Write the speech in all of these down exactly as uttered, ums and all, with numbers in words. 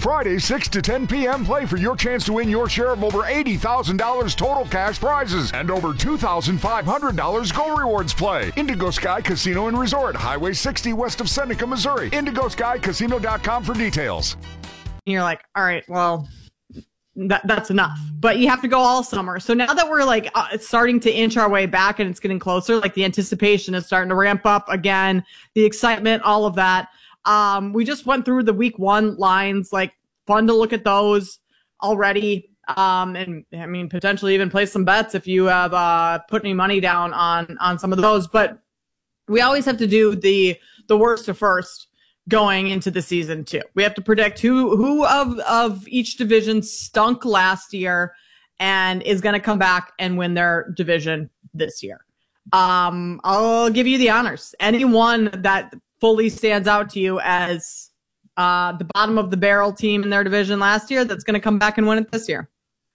Friday, six to ten p.m. Play for your chance to win your share of over eighty thousand dollars total cash prizes and over two thousand five hundred dollars Go Rewards Play. Indigo Sky Casino and Resort, Highway sixty west of Seneca, Missouri. indigo sky casino dot com for details. And you're like, all right, well, that, that's enough. But you have to go all summer. So now that we're like uh, starting to inch our way back and it's getting closer, like the anticipation is starting to ramp up again, the excitement, all of that. Um, we just went through the week one lines, like fun to look at those already. Um, and I mean, potentially even place some bets if you have, uh, put any money down on, on some of those, but we always have to do the, the worst to first going into the season too. We have to predict who, who of, of each division stunk last year and is going to come back and win their division this year. Um, I'll give you the honors. Anyone that fully stands out to you as uh, the bottom of the barrel team in their division last year that's going to come back and win it this year?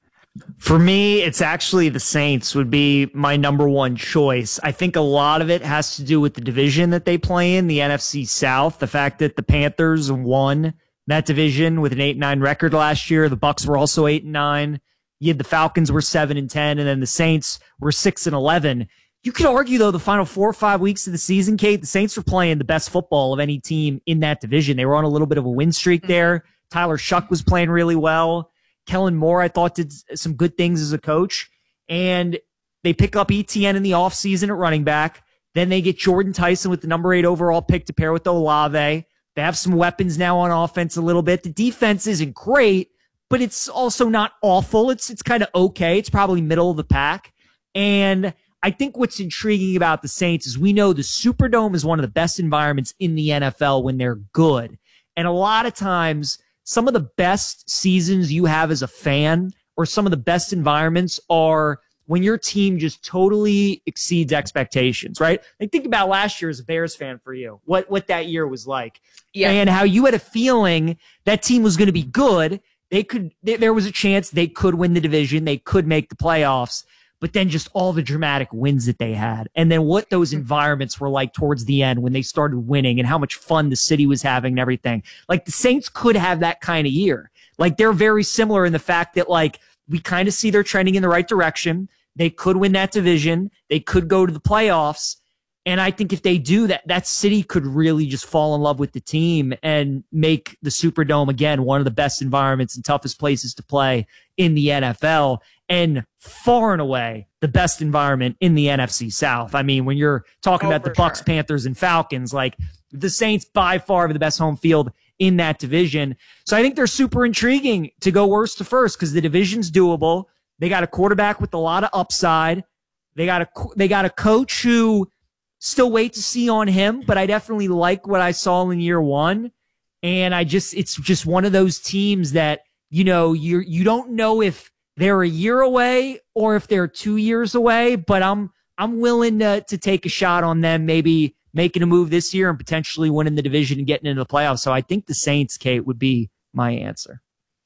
For me, it's actually the Saints would be my number one choice. I think a lot of it has to do with the division that they play in, the N F C South. The fact that the Panthers won that division with an eight and nine record last year. The Bucs were also eight and nine. You had the Falcons were seven and ten, and then the Saints were six and eleven. You could argue, though, the final four or five weeks of the season, Kate, the Saints were playing the best football of any team in that division. They were on a little bit of a win streak there. Tyler Shuck was playing really well. Kellen Moore, I thought, did some good things as a coach. And they pick up E T N in the offseason at running back. Then they get Jordan Tyson with the number eight overall pick to pair with Olave. They have some weapons now on offense a little bit. The defense isn't great, but it's also not awful. It's, it's kind of okay. It's probably middle of the pack. And I think what's intriguing about the Saints is we know the Superdome is one of the best environments in the N F L when they're good. And a lot of times, some of the best seasons you have as a fan or some of the best environments are when your team just totally exceeds expectations, right? Like think about last year as a Bears fan for you, what, what that year was like. Yeah. And how you had a feeling that team was going to be good. They could, there was a chance they could win the division. They could make the playoffs. But then just all the dramatic wins that they had. And then what those environments were like towards the end when they started winning and how much fun the city was having and everything. Like the Saints could have that kind of year. Like they're very similar in the fact that like we kind of see they're trending in the right direction. They could win that division. They could go to the playoffs. And I think if they do that, that city could really just fall in love with the team and make the Superdome, again, one of the best environments and toughest places to play in the N F L. And far and away, the best environment in the N F C South. I mean, when you're talking oh, about the Bucs, sure. Panthers, and Falcons, like the Saints by far have the best home field in that division. So I think they're super intriguing to go worst to first because the division's doable. They got a quarterback with a lot of upside. They got a they got a coach who still wait to see on him, but I definitely like what I saw in year one. And I just it's just one of those teams that, you know, you you don't know if they're a year away or if they're two years away, but I'm I'm willing to, to take a shot on them, maybe making a move this year and potentially winning the division and getting into the playoffs. So I think the Saints, Kate, would be my answer.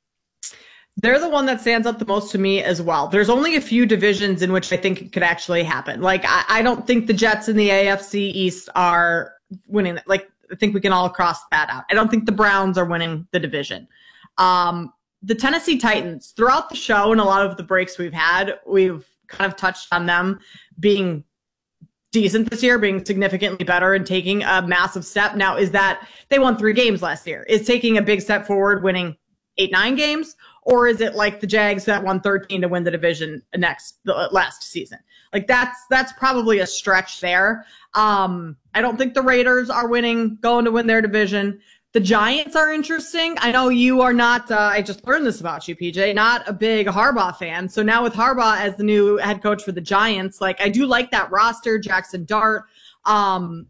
They're the one that stands out the most to me as well. There's only a few divisions in which I think it could actually happen. Like, I, I don't think the Jets in the A F C East are winning. Like, I think we can all cross that out. I don't think the Browns are winning the division. Um, The Tennessee Titans, throughout the show and a lot of the breaks we've had, we've kind of touched on them being decent this year, being significantly better and taking a massive step. Now, is that they won three games last year? Is taking a big step forward, winning eight, nine games? Or is it like the Jags that won thirteen to win the division next the last season? Like that's that's probably a stretch there. Um, I don't think the Raiders are winning, going to win their division. The Giants are interesting. I know you are not, uh, I just learned this about you, P J, not a big Harbaugh fan. So now with Harbaugh as the new head coach for the Giants, like I do like that roster, Jackson Dart. Um,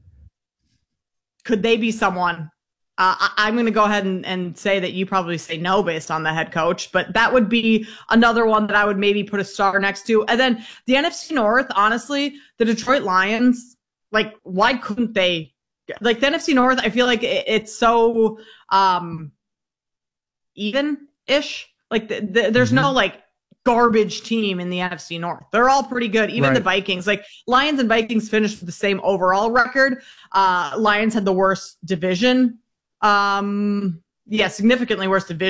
could they be someone? Uh, I, I'm going to go ahead and, and say that you probably say no based on the head coach, but that would be another one that I would maybe put a star next to. And then the N F C North, honestly, the Detroit Lions, like why couldn't they? Like the N F C North, I feel like it, it's so um, even-ish. Like the, the, there's mm-hmm. no like garbage team in the N F C North. They're all pretty good. Even right. the Vikings, like Lions and Vikings finished with the same overall record. Uh, Lions had the worst division. Um, yeah, significantly worse division.